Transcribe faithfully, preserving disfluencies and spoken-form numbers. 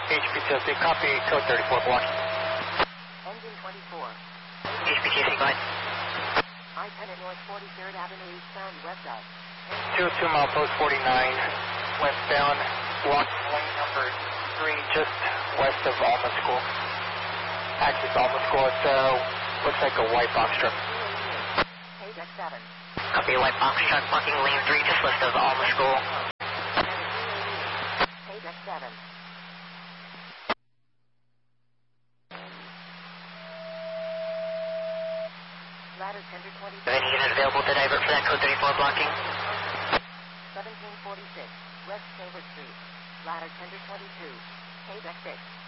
H P T C, copy, code thirty-four blocking. Engine twenty-four. H P T C, go ahead. I ten at North forty-third Avenue eastbound west of. two two mile post forty-nine, westbound, block lane number three, just west of Alma School. Access Alma School, it uh, looks like a white box truck. K X seven. Copy, white box truck, blocking lane three, just west of Alma School. K X seven. Ladder tender twenty. Any unit available to divert for that code thirty-four blocking? seventeen forty-six, West Silver Street. Ladder tender twenty-two. K X six.